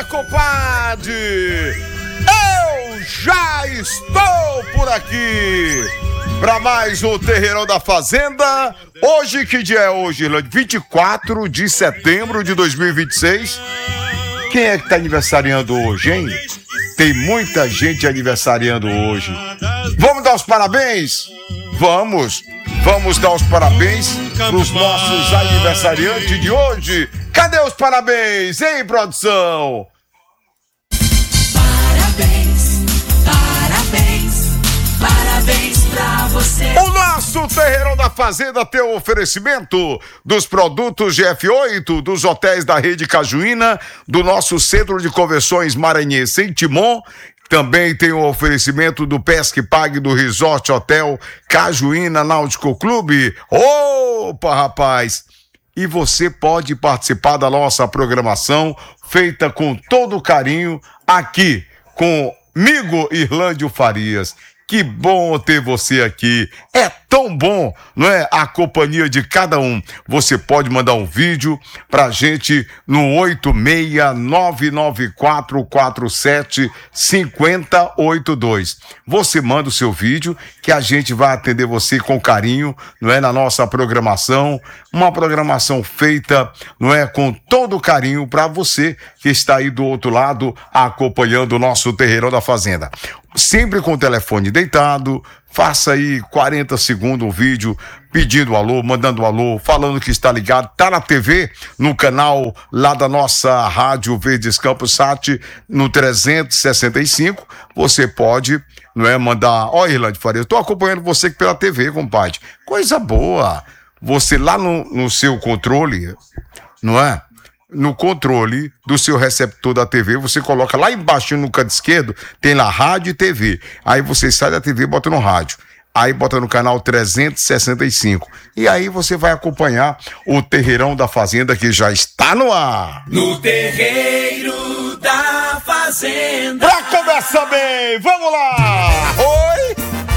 compadre! Eu já estou por aqui para mais um Terreirão da Fazenda. Hoje, que dia é hoje, Irlande? 24 de setembro de 2026. Quem é que tá aniversariando hoje, hein? Tem muita gente aniversariando hoje. Vamos dar os parabéns? Vamos dar os parabéns pros nossos aniversariantes de hoje. Cadê os parabéns, hein, produção? Parabéns pra você. O nosso Terreirão da Fazenda tem o oferecimento dos produtos GF8, dos hotéis da Rede Cajuína, do nosso Centro de Convenções Maranhense em Timon. Também tem o oferecimento do Pesque Pague do Resort Hotel Cajuína Náutico Clube. Opa, rapaz! E você pode participar da nossa programação, feita com todo carinho, aqui comigo, Irlândio Farias. Que bom ter você aqui. É tão bom, não é? A companhia de cada um. Você pode mandar um vídeo pra gente no 86994475082. Você manda o seu vídeo que a gente vai atender você com carinho, não é? Na nossa programação, uma programação feita, não é? Com todo carinho para você que está aí do outro lado acompanhando o nosso Terreirão da Fazenda. Sempre com o telefone deitado, faça aí 40 segundos um vídeo pedindo alô, mandando alô, falando que está ligado, tá na TV, no canal lá da nossa Rádio Verdes Campos Sat, no 365, você pode, não é, mandar, ó, Irlande Faria, eu tô acompanhando você aqui pela TV, compadre, coisa boa, você lá no seu controle, não é? No controle do seu receptor da TV, você coloca lá embaixo no canto esquerdo, tem lá rádio e TV. Aí você sai da TV e bota no rádio. Aí bota no canal 365. E aí você vai acompanhar o Terreirão da Fazenda que já está no ar. No Terreiro da Fazenda. Pra começar bem, vamos lá!